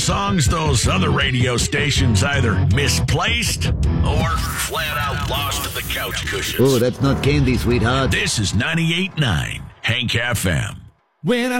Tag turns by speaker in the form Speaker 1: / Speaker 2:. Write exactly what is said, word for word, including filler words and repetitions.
Speaker 1: songs those other radio stations either misplaced or flat out lost to the couch cushions.
Speaker 2: Oh, that's not candy, sweetheart.
Speaker 1: This is ninety-eight point nine Hank F M.
Speaker 3: When I